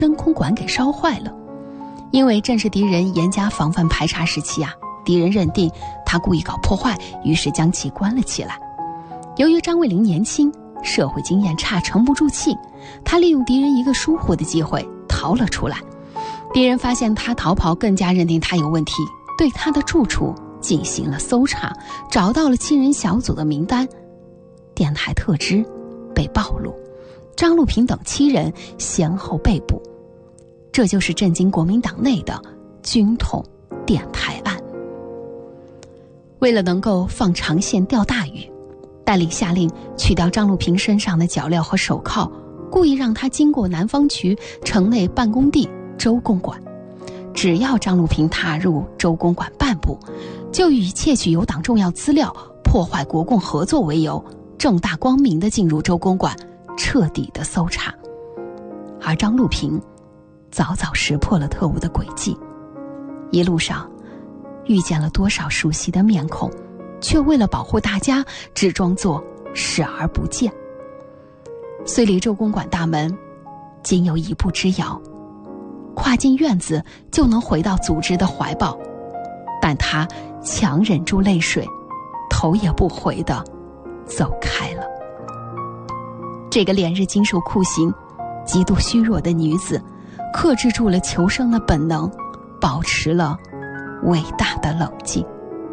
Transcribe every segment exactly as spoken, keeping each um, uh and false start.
真空管给烧坏了。因为正是敌人严加防范排查时期啊，敌人认定他故意搞破坏，于是将其关了起来。由于张卫林年轻，社会经验差，沉不住气，他利用敌人一个疏忽的机会逃了出来。敌人发现他逃跑，更加认定他有问题，对他的住处进行了搜查，找到了七人小组的名单，电台特支被暴露，张路平等七人先后被捕。这就是震惊国民党内的军统电台案。为了能够放长线钓大鱼，戴笠下令取掉张路平身上的脚镣和手铐，故意让他经过南方局城内办公地周公馆。只要张路平踏入周公馆半步，就以窃取有党重要资料、破坏国共合作为由，正大光明地进入周公馆，彻底的搜查。而张路平早早识破了特务的诡计，一路上遇见了多少熟悉的面孔，却为了保护大家，只装作视而不见。虽离周公馆大门仅有一步之遥，跨进院子就能回到组织的怀抱，但他强忍住泪水，头也不回地走开了。这个连日经受酷刑、极度虚弱的女子，克制住了求生的本能，保持了伟大的冷静。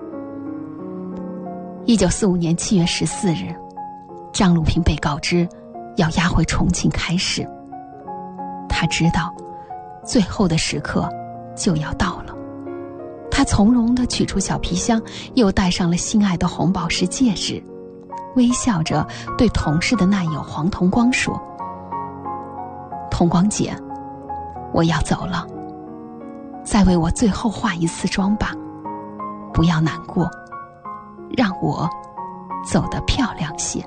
一九四五年七月十四日，张路平被告知要押回重庆开审。他知道最后的时刻就要到了，他从容地取出小皮箱，又戴上了心爱的红宝石戒指，微笑着对同事的难友黄同光说：同光姐，我要走了，再为我最后化一次妆吧，不要难过，让我走得漂亮些。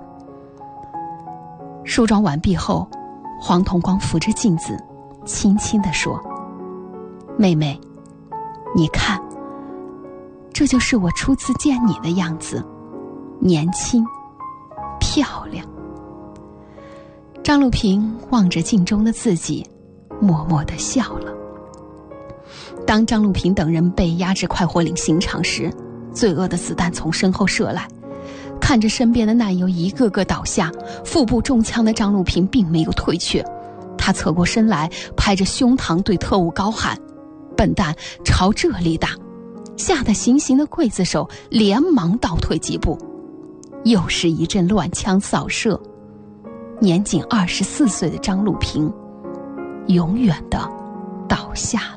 梳妆完毕后，黄同光扶着镜子轻轻地说：妹妹，你看，这就是我初次见你的样子，年轻漂亮。张路平望着镜中的自己，默默地笑了。当张路平等人被押至快活岭刑场时，罪恶的子弹从身后射来，看着身边的难友一个个倒下，腹部中枪的张路平并没有退却，他侧过身来，拍着胸膛对特务高喊：笨蛋，朝这里打！吓得行刑的刽子手连忙倒退几步，又是一阵乱枪扫射，年仅二十四岁的张路平永远的倒下了。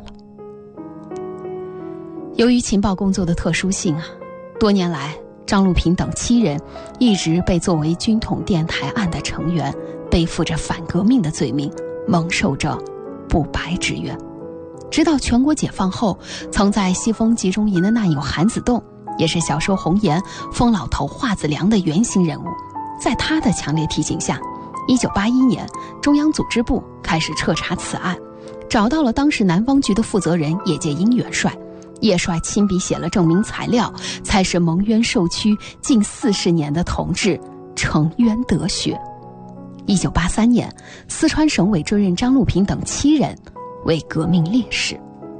由于情报工作的特殊性啊，多年来张路平等七人一直被作为军统电台案的成员，背负着反革命的罪名，蒙受着不白之冤。直到全国解放后，曾在西风集中营的难友韩子栋，也是小说《红颜》疯老头华子良的原型人物，在他的强烈提醒下，一九八一年中央组织部开始彻查此案，找到了当时南方局的负责人叶介英元帅。叶帅亲笔写了证明材料，才使蒙冤受屈近四十年的同志沉冤得雪。一九八三年，四川省委追认张路平等七人为革命烈士。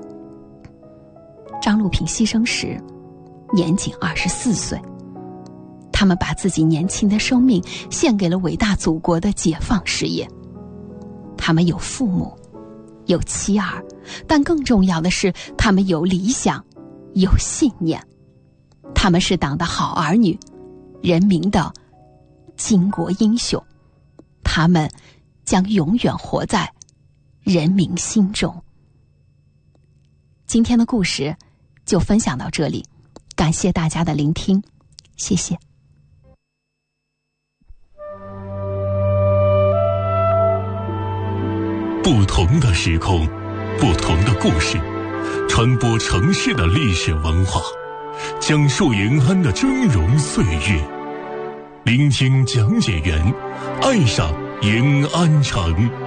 张路平牺牲时年仅二十四岁，他们把自己年轻的生命献给了伟大祖国的解放事业。他们有父母，有妻儿，但更重要的是，他们有理想，有信念。他们是党的好儿女，人民的巾帼英雄。他们将永远活在人民心中。今天的故事就分享到这里，感谢大家的聆听，谢谢。 不同的时空，不同的故事，传播城市的历史文化，讲述延安的峥嵘岁月，聆听讲解员，爱上延安城。